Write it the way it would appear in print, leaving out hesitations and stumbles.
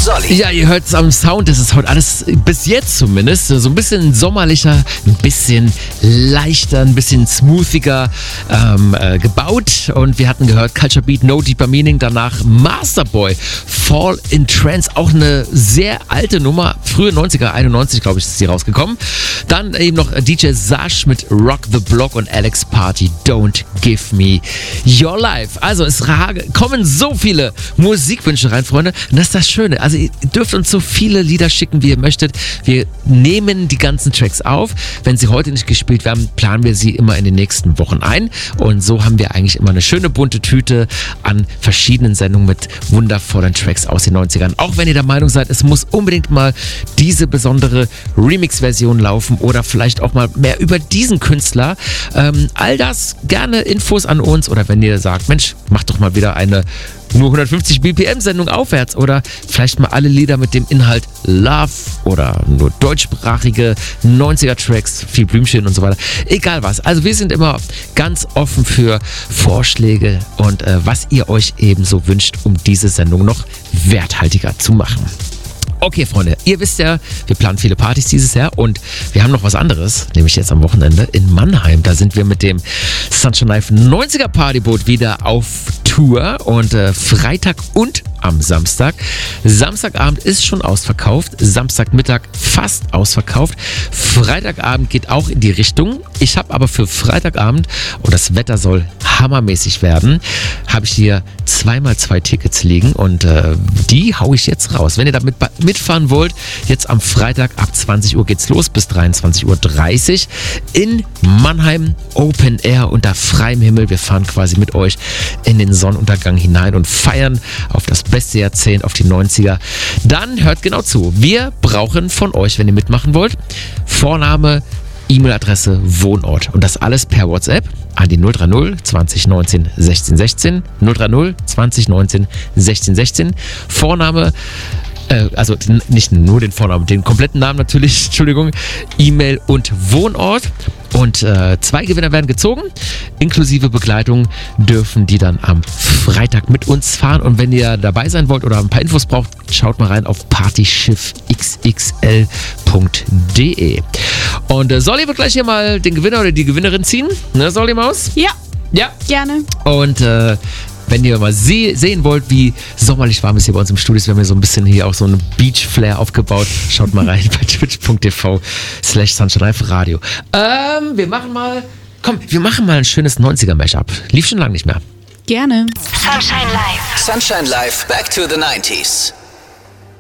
Solly. Ja, ihr hört es am Sound, das ist heute alles, bis jetzt zumindest, so ein bisschen sommerlicher, ein bisschen leichter, ein bisschen smoothiger gebaut. Und wir hatten gehört Culture Beat, No Deeper Meaning, danach Masterboy, Fall in Trance, auch eine sehr alte Nummer, frühe 90er, 91 glaube ich ist sie rausgekommen. Dann eben noch DJ Sash mit Rock the Block und Alex Party, Don't Give Me Your Life. Also es kommen so viele Musikwünsche rein, Freunde. Und das ist das Schöne. Also ihr dürft uns so viele Lieder schicken, wie ihr möchtet. Wir nehmen die ganzen Tracks auf. Wenn sie heute nicht gespielt werden, planen wir sie immer in den nächsten Wochen ein. Und so haben wir eigentlich immer eine schöne bunte Tüte an verschiedenen Sendungen mit wundervollen Tracks aus den 90ern. Auch wenn ihr der Meinung seid, es muss unbedingt mal diese besondere Remix-Version laufen oder vielleicht auch mal mehr über diesen Künstler. All das, gerne Infos an uns, oder wenn ihr sagt, Mensch, macht doch mal wieder eine nur 150 BPM-Sendung aufwärts oder vielleicht mal alle Lieder mit dem Inhalt Love oder nur deutschsprachige 90er-Tracks, viel Blümchen und so weiter. Egal was. Also wir sind immer ganz offen für Vorschläge und was ihr euch ebenso wünscht, um diese Sendung noch werthaltiger zu machen. Okay, Freunde, ihr wisst ja, wir planen viele Partys dieses Jahr und wir haben noch was anderes, nämlich jetzt am Wochenende in Mannheim. Da sind wir mit dem Sunshine Live 90er Partyboot wieder auf Tour und Freitag und am Samstag. Samstagabend ist schon ausverkauft, Samstagmittag fast ausverkauft. Freitagabend geht auch in die Richtung. Ich habe aber für Freitagabend, und das Wetter soll hammermäßig werden, habe ich hier 2x2 Tickets liegen und die haue ich jetzt raus. Wenn ihr damit mitfahren wollt, jetzt am Freitag ab 20 Uhr geht's los bis 23:30 Uhr in Mannheim, Open Air unter freiem Himmel. Wir fahren quasi mit euch in den Sonnenuntergang hinein und feiern auf das beste Jahrzehnt, auf die 90er. Dann hört genau zu. Wir brauchen von euch, wenn ihr mitmachen wollt, Vorname, E-Mail-Adresse, Wohnort und das alles per WhatsApp an die 030 20 19 16 16, 030 20 19 16 16. Vorname, also nicht nur den Vornamen, den kompletten Namen natürlich, Entschuldigung, E-Mail und Wohnort. Und 2 Gewinner werden gezogen, inklusive Begleitung dürfen die dann am Freitag mit uns fahren. Und wenn ihr dabei sein wollt oder ein paar Infos braucht, schaut mal rein auf partyschiffxxl.de. Und Solly wird gleich hier mal den Gewinner oder die Gewinnerin ziehen. Ne, Solly Maus? Ja. Ja. Gerne. Und wenn ihr mal sehen wollt, wie sommerlich warm es hier bei uns im Studio ist, wir haben hier so ein bisschen hier auch so einen Beach-Flair aufgebaut. Schaut mal rein bei twitch.tv/Sunshine Live Radio. Wir machen mal ein schönes 90er-Mashup. Lief schon lange nicht mehr. Gerne. Sunshine Live. Sunshine Live, back to the 90s.